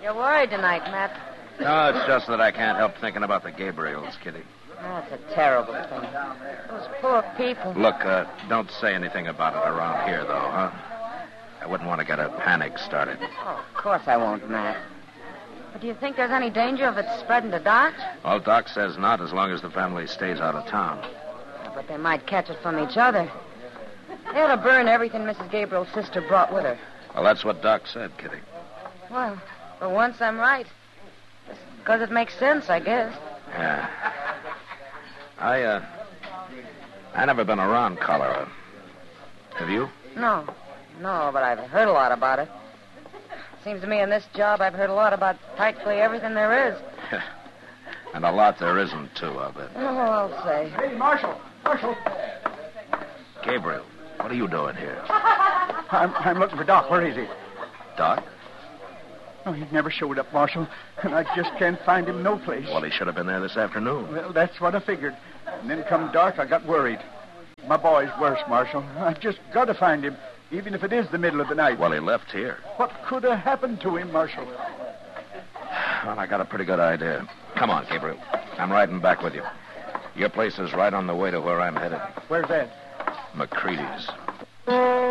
You're worried tonight, Matt. No, it's just that I can't help thinking about the Gabriels, Kitty. That's a terrible thing. Those poor people. Look, don't say anything about it around here, though, huh? I wouldn't want to get a panic started. Oh, of course I won't, Matt. But do you think there's any danger of it spreading to Doc? Well, Doc says not as long as the family stays out of town. Yeah, but they might catch it from each other. They ought to burn everything Mrs. Gabriel's sister brought with her. Well, that's what Doc said, Kitty. Well, for once I'm right. Because it makes sense, I guess. Yeah. I never been around cholera. Have you? No, but I've heard a lot about it. Seems to me in this job I've heard a lot about practically everything there is. And a lot there isn't, too, I'll bet. Oh, I'll say. Hey, Marshal. Gabriel, what are you doing here? I'm looking for Doc. Where is he? Doc? Oh, he never showed up, Marshal. And I just can't find him no place. Well, he should have been there this afternoon. Well, that's what I figured. And then come dark, I got worried. My boy's worse, Marshal. I've just got to find him, even if it is the middle of the night. Well, he left here. What could have happened to him, Marshal? Well, I got a pretty good idea. Come on, Gabriel. I'm riding back with you. Your place is right on the way to where I'm headed. Where's that? McCready's.